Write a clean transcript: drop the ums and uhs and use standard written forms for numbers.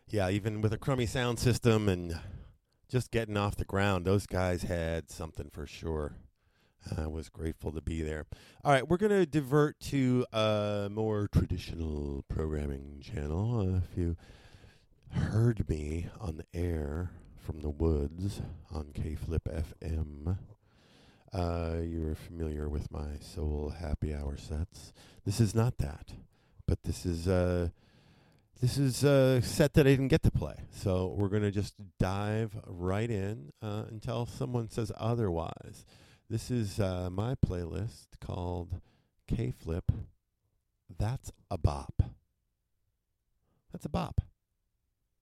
Yeah, even with a crummy sound system and just getting off the ground, those guys had something for sure. I was grateful to be there. All right, we're going to divert to a more traditional programming channel. If you heard me on the air from the woods on KFlip FM, you're familiar with my soul happy hour sets. This is not that, but this is a set that I didn't get to play. So we're going to just dive right in until someone says otherwise. This is my playlist called KFlip. That's a Bop. That's a bop.